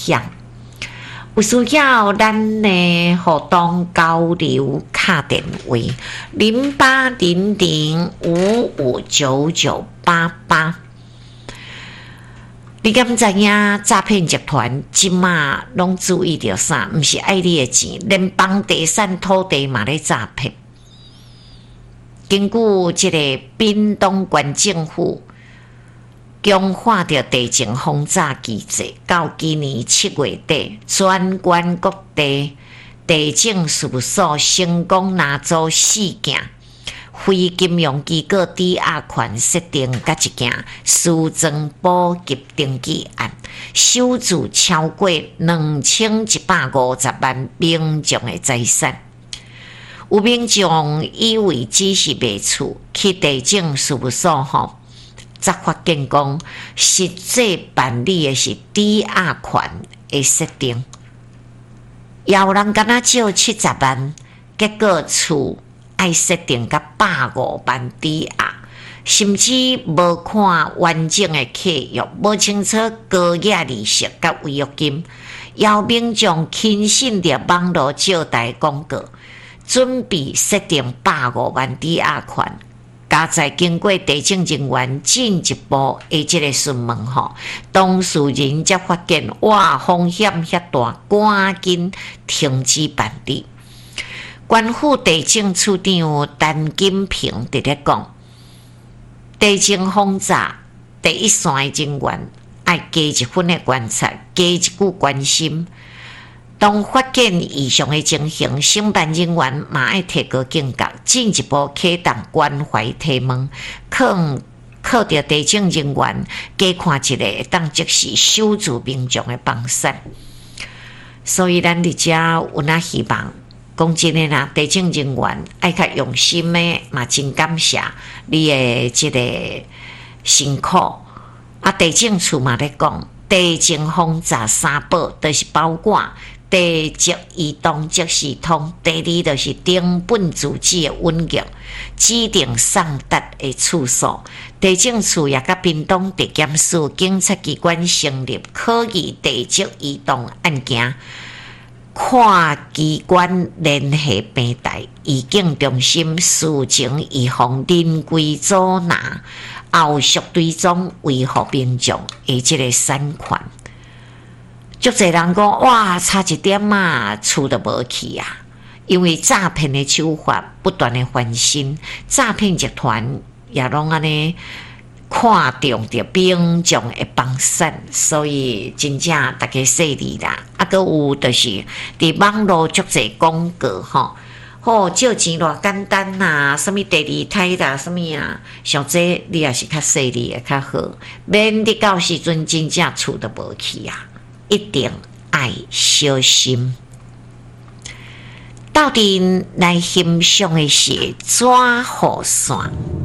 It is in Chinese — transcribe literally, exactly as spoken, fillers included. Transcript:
险。有需要咱呢互动交流，打电话零八零零五五九九八八。你敢知影诈骗集团即马拢注意到啥？毋是爱你的钱，连房地产土地嘛咧诈骗。根据即个屏东县政府强化着地政轰炸机制，到今年七月底，全县各地地政事务所成功拿走四件非金融机构抵押权设定甲一件私增补给登记案，收住超过两千一百五十万民众的财产。有民众以为只是卖厝，去地政事务所吼，则发现讲实际办理的是抵押权的设定，也有人敢若借七十万，结果厝爱设定甲百五万抵押，甚至无看完整的契约，无清楚高额利息甲违约金，有民众轻信着网络借贷广告，准备设定百五万抵押权。加在经过地政人员进一步的这个询问吼，当事人才发现哇，风险遐大，赶紧停止办理。县府地政处长陈金平直咧讲，地政轰炸第一线的人员要加一分的观察，加一股关心。当发现异常的情形，承办人员嘛要提高警觉，进一步启动关怀提问，靠靠着地政人员加看一个当即时守住民众的帮伞。所以咱伫遮有哪希望，讲真诶啦，地政人员爱较用心诶，嘛真感谢你诶即个辛苦。啊，地政处嘛咧讲，地政轰炸三宝，就是包括地籍移动即系统，第二就是定本自治的稳定，指定送达的处所。地政处也甲屏东地检署警察机关成立可疑地籍移动案件跨机关联系平台移境中心，事情预防人为阻拿、后续追踪维护民众的这个善款。足侪人讲哇，差一点啊，厝都无去啊！因为诈骗的手法不断的翻新，诈骗集团也拢安尼看中着民众的帮伞，所以真正大家细腻啦。啊，搁有就是伫网络足侪广告吼，吼借钱偌简单呐，什么第二胎啦，什么啊，像这你也是较细腻的较好，免你到时阵真正厝都无去啊！一定要小心。到底来欣赏的是纸雨伞？